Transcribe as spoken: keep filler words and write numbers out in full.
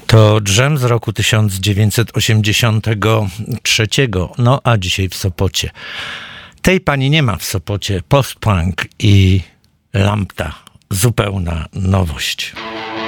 To Dżem z roku tysiąc dziewięćset osiemdziesiątego trzeciego, no a dzisiaj w Sopocie. Tej pani nie ma w Sopocie. Post-punk i Lambda. Zupełna nowość.